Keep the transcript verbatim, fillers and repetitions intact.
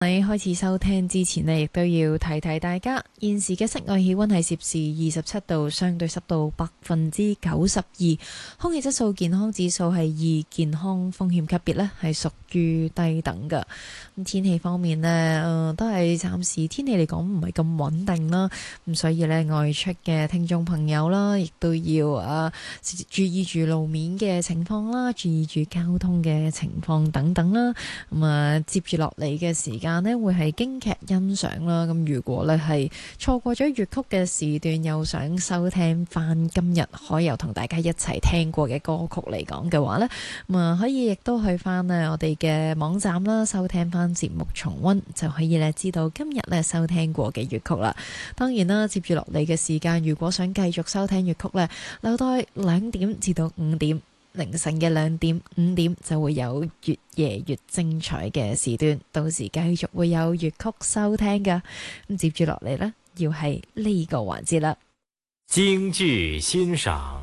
喺開始收聽之前呢，亦都要提提大家，現時嘅室外氣溫係攝氏二十七度，相對濕度百分之九十二，空氣質素健康指數係二，健康風險級別呢係屬於低等㗎。咁天氣方面呢，誒、呃、都係暫時天氣嚟講唔係咁穩定啦，咁所以呢，外出嘅聽眾朋友啦，亦都要啊注意住路面嘅情況啦，注意住交通嘅情況等等啦。咁啊，接住落嚟嘅時間呢會係京劇欣賞啦。咁如果咧係錯過咗粵曲嘅時段，又想收聽翻今日可由同大家一齊聽過嘅歌曲嚟講嘅話呢，咁啊可以亦都去翻咧我哋嘅網站啦，收聽翻節目重溫，就可以咧知道今日咧收聽過嘅粵曲啦。當然啦，接住落嚟嘅時間，如果想繼續收聽粵曲呢，留待兩點至到五點。凌晨嘅兩點五點就會有越夜越精彩嘅時段，到時繼續會有粵曲收聽㗎。咁接住落嚟呢，要係呢個環節啦。 京劇欣賞。